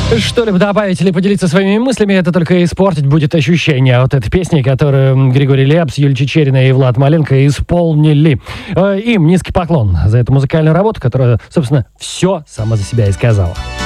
Что-либо добавить или поделиться своими мыслями, это только испортить будет ощущение от этой песни, которую Григорий Лепс, Юлия Чичерина и Влад Маленко исполнили. Им низкий поклон за эту музыкальную работу, которая, собственно, все сама за себя и сказала.